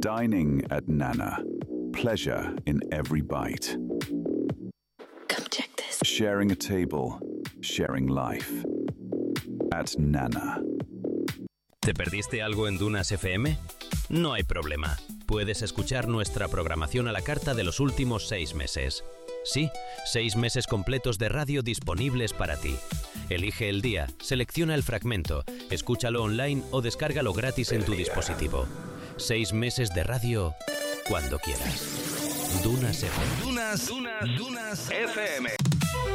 Dining at Nana. Pleasure in every bite. Come check this. Sharing a table. Sharing life. At Nana. ¿Te perdiste algo en Dunas FM? No hay problema. Puedes escuchar nuestra programación a la carta de los últimos 6 meses. Sí, 6 meses completos de radio disponibles para ti. Elige el día, selecciona el fragmento, escúchalo online o descárgalo gratis en tu dispositivo. 6 meses de radio cuando quieras. Dunas FM. Dunas FM.